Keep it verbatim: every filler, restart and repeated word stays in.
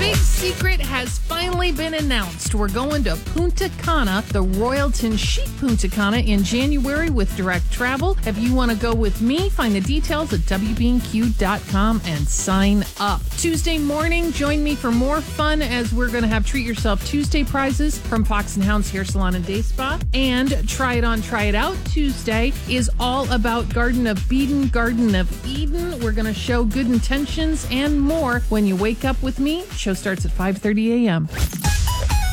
big secret has finally been announced. We're going to Punta Cana, the Royalton Chic Punta Cana, in January with direct travel. If you want to go with me, find the details at W B N Q dot com and sign up. Tuesday morning, join me for more fun as we're going to have Treat Yourself Tuesday prizes from Fox and Hounds Hair Salon and Day Spa. And Try It On, Try It Out Tuesday is all about Garden of Beeden, Garden of Eden. We're going to show good intentions and more when you wake up with me. Show starts at five thirty a.m.